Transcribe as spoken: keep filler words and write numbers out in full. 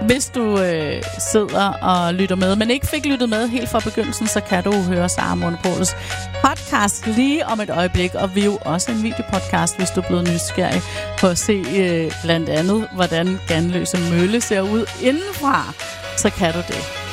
Hvis du øh, sidder og lytter med, men ikke fik lyttet med helt fra begyndelsen, så kan du høre Sara Monopolets podcast lige om et øjeblik. Og vi er jo også en videopodcast, hvis du er blevet nysgerrig på at se øh, blandt andet, hvordan Ganløse Mølle ser ud indenfra. Så kan du det.